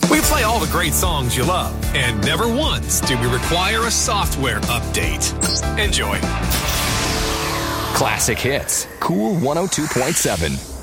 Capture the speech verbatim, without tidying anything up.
We play all the great songs you love, and never once do we require a software update. Enjoy. Classic Hits, Cool one oh two point seven.